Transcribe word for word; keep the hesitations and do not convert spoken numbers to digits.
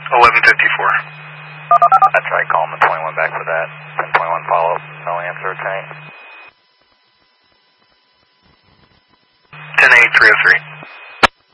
eleven fifty-four. I tried calling the twenty-one back for that. ten twenty-one follow-up, no answer, tank. ten eight three oh three.